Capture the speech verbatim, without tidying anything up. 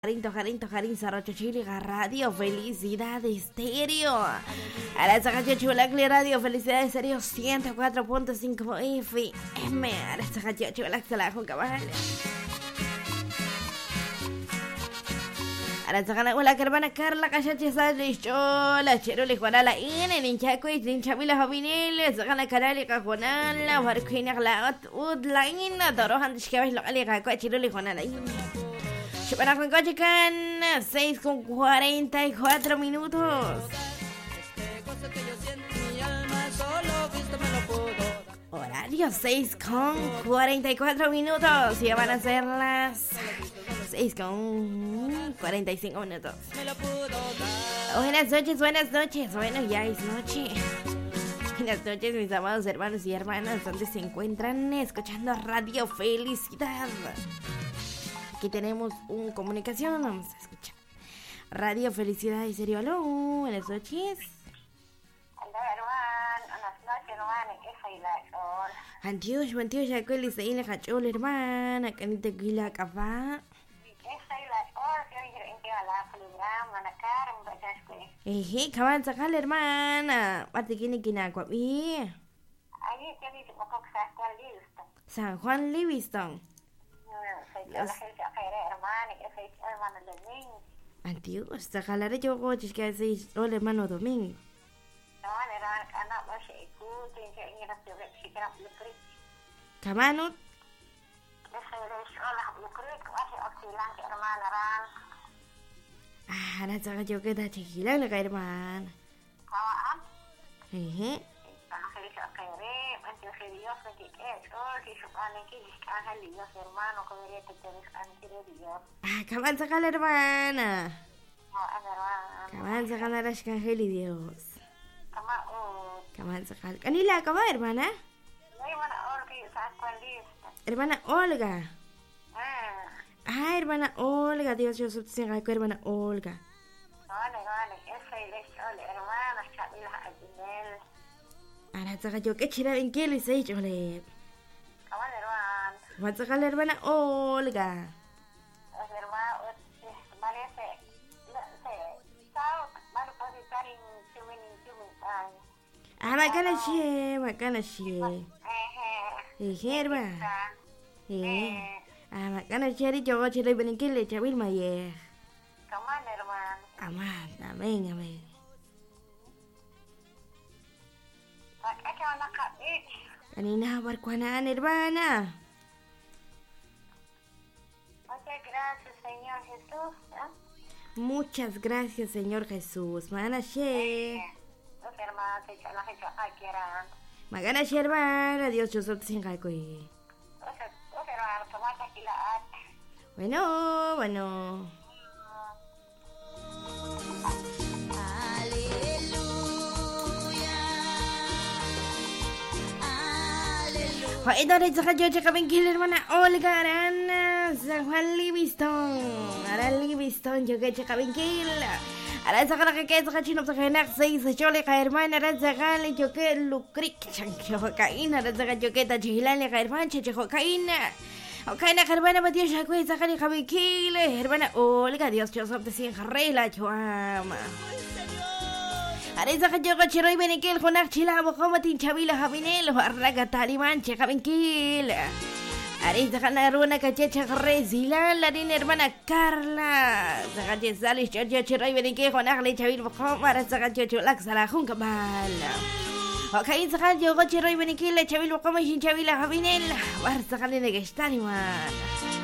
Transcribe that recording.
Tojarín, Tojarín, Tojarín, Sarrocho Chile, Radio Felicidad Estéreo. A la Zacacho Chulacli Radio Felicidad Estéreo ciento cuatro punto cinco F M. A la Zacacho Chulacli Salajo Cabal. A la Zacana Hola hermana Carla Cachache Sali Chola, Cheruli Juanala In, en Inchaco y Tinchavila Jovinil, Zacana Carali Cajonala, Barquina La Udlain, Torojan Chivas Locali Caco, Cheruli Juanala In. Para con coche can seis con cuarenta y cuatro minutos. Horario seis con cuarenta y cuatro minutos. Ya van a ser las seis con cuarenta y cinco minutos. Buenas noches, buenas noches. Bueno, ya es noche. Buenas noches, mis amados hermanos y hermanas. ¿Dónde se encuentran? Escuchando Radio Felicidad. Aquí tenemos una comunicación, vamos a escuchar. Radio Felicidad y Serio, aló, buenas noches. Hola, hermano, buenas noches, hermano, ¿qué fue la hora? Antioch, Antioch, ya que le se la cachol, hermana, canita guila cafá. ¿Qué fue la hora? Que hoy en que va la programa, la cara, un bachasque. Eje, caban sacar, hermana. Pati kini kina kwa mi. Ahí que dice poco que San Juan Livingston. San Juan Livingston. La gente que era hermano, que fue hermano Domingo. Antioch, sacalaré yo coches que hace hola hermano Domingo. No, era anak masih ikut, yang ingin aku bersikap lukrit. Kamanut. Saya sekolah lukrit, masih aku bilang ke hermano orang. Ah, nak cakap juga dah cekila lah kak hermano. Kawan? Ehe. Kalau saya cakap kere, nanti saya lihat lagi eh, oh si suka lagi sekarang lihat hermano kalau dia terus anti dia. Ah, kaman sakal hermana. Oh, hermano. Kaman sakal arash kanjel y Dios. Kama oh. Kaman sakal. Kanila kaba hermana? May mana orang yang sakal lista. Hermana Olga. Ah. Ah, hermana Olga, Dios yo soy sin hermana Olga. Vale, vale, ese es el hermano, Chabila Adinel. Ahora saca yo que chira en qué le sé yo le. Kamu hermano. Kaman sakal hermana Olga. Es hermano, vale se, se, sao, baru pasti cari cumin cumin ay. Ah, makana she, makana she. Eh, Eh, hermana. Eh. Ah, makana she di yo chira en qué le chabil maye. kamu hermano. Aman, amén, amén. Pakai kalau nak eh. Kanina barkuanaan hermana. Muchas gracias, Señor Jesús. ¿Eh? Muchas gracias, Señor Jesús. Magana she. Los hermanos, se echan la gente a quieran. Magana she hermana. Dios yo soy sin calcoy. Los hermanos, tomate aquí la at. Bueno, bueno. Hoy no le saca yo checa ven que la hermana Olga Arana San Juan Livingston. Ahora Livingston yo que checa ven que la. Ahora saca la que que saca chino saca nak seis yo le cae hermana ahora saca le yo que lucric chanque cocaína ahora saca yo que ta chila le cae hermana cheche cocaína. Cocaína hermana batía ya que saca le cae que la hermana Olga Dios yo soy de cien jarrela chuama. Areza kayo ko chiroy benikil kunak chila mo ko matin chabila habinel warraga taliman checa benkil. Areza kana runa kachecha rezila la din hermana Carla. Sakache salis chocho chiroy benikil kunak le chabil mo ko para sakache chulak sala jun kabal. Okay, sakache ko chiroy benikil le chabil mo ko machin chabila habinel war sakali negestaniman.